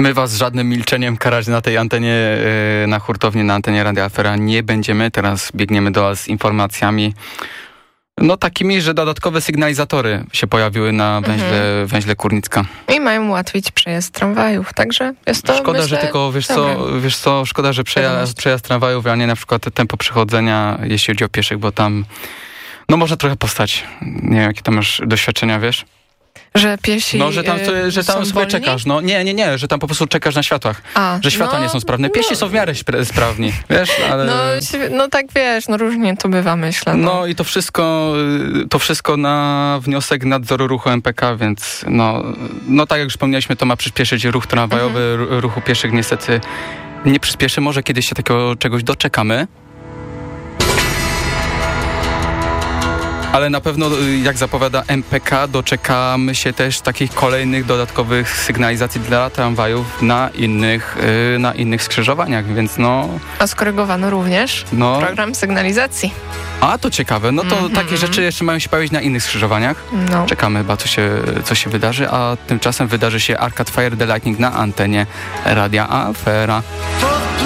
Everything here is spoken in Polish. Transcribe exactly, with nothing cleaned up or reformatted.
My was żadnym milczeniem karać na tej antenie, na hurtowni, na antenie Radia Afera nie będziemy. Teraz biegniemy do was z informacjami. No takimi, że dodatkowe sygnalizatory się pojawiły na węźle, mhm. węźle Kurnicka. I mają ułatwić przejazd tramwajów, także jest to, Szkoda, myślę, że tylko, wiesz co, wiesz co, szkoda, że przejazd, przejazd tramwajów, a nie na przykład tempo przechodzenia, jeśli chodzi o pieszych, bo tam, no można trochę postać. Nie wiem, jakie tam masz doświadczenia, wiesz? Że piesi No, że tam, yy, że tam sobie wolni? czekasz. No nie, nie, nie, że tam po prostu czekasz na światłach. A, że światła no, nie są sprawne. Piesi no. są w miarę spra- sprawni, wiesz, ale... No, no tak wiesz, no różnie to bywa, myślę. No, no i to wszystko, to wszystko na wniosek nadzoru ruchu M P K, więc no, no tak jak już wspomnieliśmy, to ma przyspieszyć ruch tramwajowy, mhm. ruchu pieszych niestety nie przyspieszy. Może kiedyś się takiego czegoś doczekamy. Ale na pewno, jak zapowiada M P K, doczekamy się też takich kolejnych dodatkowych sygnalizacji dla tramwajów na innych, na innych skrzyżowaniach, więc no... A skorygowano również no, program sygnalizacji. A, to ciekawe. No to mm-hmm. takie rzeczy jeszcze mają się pojawić na innych skrzyżowaniach. No. Czekamy chyba, co się, co się wydarzy, a tymczasem wydarzy się Arcade Fire the Lightning na antenie Radia Afera.